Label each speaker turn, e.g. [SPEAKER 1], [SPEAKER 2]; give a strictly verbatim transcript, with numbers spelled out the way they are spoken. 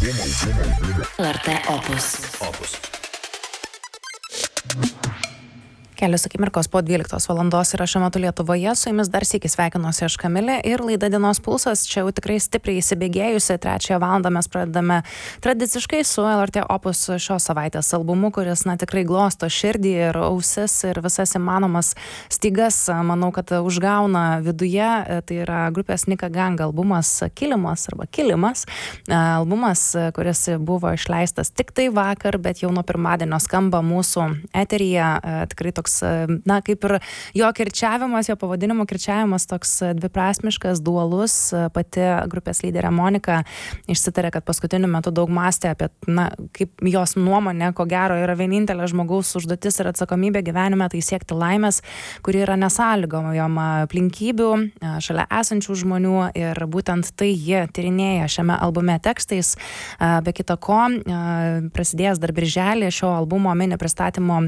[SPEAKER 1] L R T Opus.
[SPEAKER 2] Opus.
[SPEAKER 3] Kelios akimirkos po dvyliktos valandos yra šiuo metu Lietuvoje, su jumis dar sykį sveikinuosi aš Kamilė ir laida Dienos pulsas čia jau tikrai stipriai įsibėgėjusi. Trečiąją valandą mes pradedame tradiciškai su L R T Opus šios savaitės albumu, kuris na tikrai glosto širdį ir ausis ir visas įmanomas stygas, manau, kad užgauna viduje. Tai yra grupės Nika Gang albumas Kilimas arba Kilimas. Albumas, kuris buvo išleistas tik tai vakar, bet jau nuo pirmadienio skamba mūsų eteryje. Tikrai toks, na, kaip ir jo kirčiavimas, jo pavadinimo kirčiavimas toks dviprasmiškas, dualus. Pati grupės lyderė Monika išsitarė, kad paskutiniu metu daug mąstė apie, na, kaip jos nuomonė, ko gero, yra vienintelė žmogaus užduotis ir atsakomybė gyvenime, tai siekti laimės, kuri yra nesąlygojama aplinkybių, šalia esančių žmonių, ir būtent tai jie tyrinėja šiame albume tekstais. Be kita ko, prasidėjęs dar birželį šio albumo mini pristatymo